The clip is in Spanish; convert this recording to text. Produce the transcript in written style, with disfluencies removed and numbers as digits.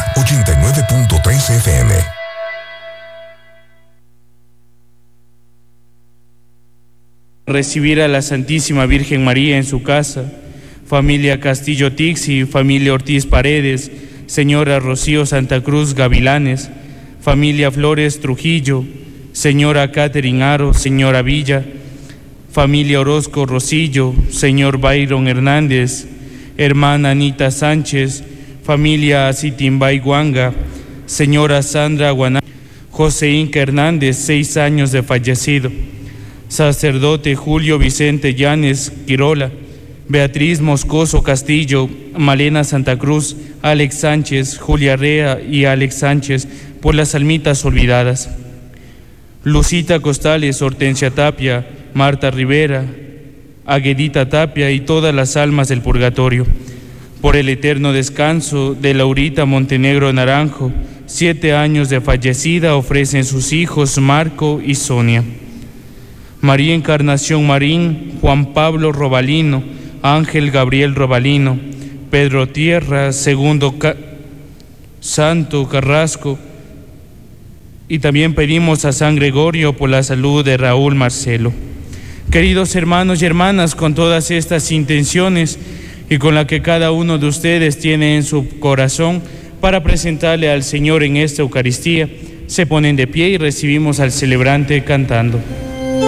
89.3 FM. Recibir a la Santísima Virgen María en su casa. Familia Castillo Tixi, familia Ortiz Paredes, señora Rocío Santa Cruz Gavilanes, familia Flores Trujillo, señora Catherine Aro, señora Villa, familia Orozco Rosillo, señor Byron Hernández, hermana Anita Sánchez, familia Sitimbay Guanga, señora Sandra Guaná, José Inca Hernández, 6 años de fallecido, sacerdote Julio Vicente Llanes Quirola, Beatriz Moscoso Castillo, Malena Santa Cruz, Alex Sánchez, Julia Rea y Alex Sánchez, por las almitas olvidadas. Lucita Costales, Hortensia Tapia, Marta Rivera, Aguedita Tapia y todas las almas del purgatorio. Por el eterno descanso de Laurita Montenegro Naranjo, 7 años de fallecida, ofrecen sus hijos Marco y Sonia. María Encarnación Marín, Juan Pablo Robalino, Ángel Gabriel Robalino, Pedro Tierra, Segundo Santo Carrasco, y también pedimos a San Gregorio por la salud de Raúl Marcelo. Queridos hermanos y hermanas, con todas estas intenciones y con la que cada uno de ustedes tiene en su corazón para presentarle al Señor en esta Eucaristía, se ponen de pie y recibimos al celebrante cantando.